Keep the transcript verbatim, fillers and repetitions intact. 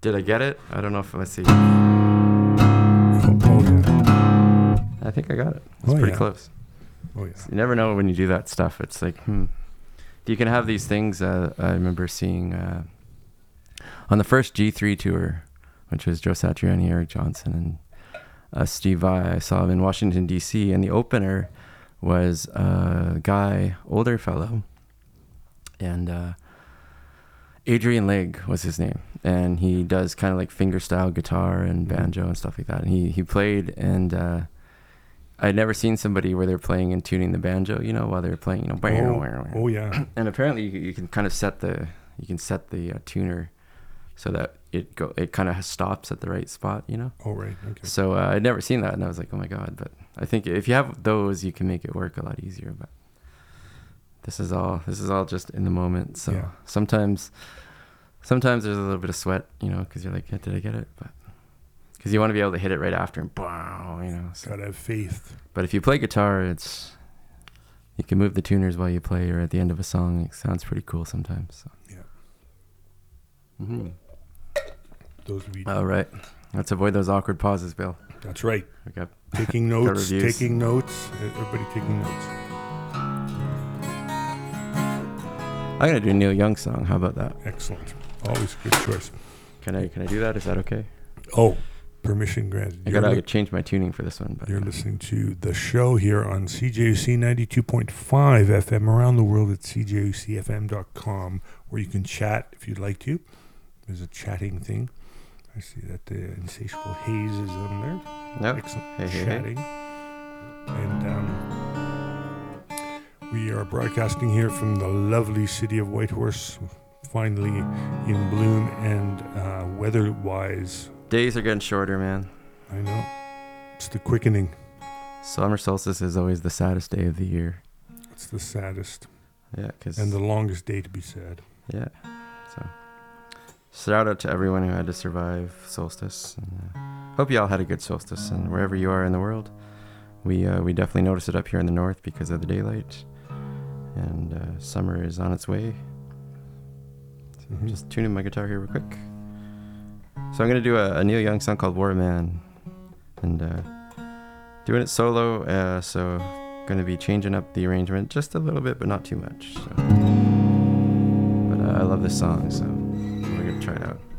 Did I get it? I don't know if, let's see. Oh, oh yeah. I think I got it. It's Oh, pretty yeah. close. Oh yeah. You never know when you do that stuff. It's like, hmm. You can have these things. Uh, I remember seeing uh, on the first G three tour, which was Joe Satriani, Eric Johnson, and uh, Steve Vai. I saw him in Washington, D C, and the opener was a guy, older fellow, and uh, Adrian Legg was his name. And he does kind of like fingerstyle guitar and banjo and stuff like that. And he, he played, and uh, I'd never seen somebody where they're playing and tuning the banjo, you know, while they're playing, you know. Oh, oh yeah. And apparently you, you can kind of set the, you can set the uh, tuner so that it go, it kind of stops at the right spot, you know. Oh right. Okay. So uh, I'd never seen that, and I was like, oh my God. But I think if you have those, you can make it work a lot easier. But this is all, this is all just in the moment. So Yeah. sometimes, sometimes there's a little bit of sweat, you know, because you're like, yeah, did I get it? But because you want to be able to hit it right after, and wow, you know. So. Gotta have faith. But if you play guitar, it's, you can move the tuners while you play, or at the end of a song. It sounds pretty cool sometimes. So. Yeah. Mm-hmm. Those we. All right, let's avoid those awkward pauses, Bill. That's right. We got Taking notes. reviews. Taking notes. Everybody taking notes. I'm gonna do a Neil Young song. How about that? Excellent. Always a good choice. Can I can I do that? Is that okay? Oh, permission granted. I You're gotta li- change my tuning for this one. But You're listening to the show here on C J U C ninety-two point five F M around the world at C J U C F M dot com, where you can chat if you'd like to. There's a chatting thing. I see that the Insatiable Haze is on there. no. Excellent Hey, hey, hey. chatting. And um, we are broadcasting here from the lovely city of Whitehorse, finally in bloom and uh, weather-wise. Days are getting shorter, man. I know. It's the quickening. Summer solstice is always the saddest day of the year. It's the saddest. Yeah, cause And the longest day to be sad. yeah. So shout out to everyone who had to survive solstice. And, uh, hope you all had a good solstice, and wherever you are in the world, we uh, we definitely notice it up here in the north because of the daylight, and uh, summer is on its way. So Mhm. just tuning my guitar here real quick. So I'm gonna do a, a Neil Young song called "War Man," and uh, doing it solo. Uh, so gonna be changing up the arrangement just a little bit, but not too much. So. But uh, I love this song, so we're gonna try it out.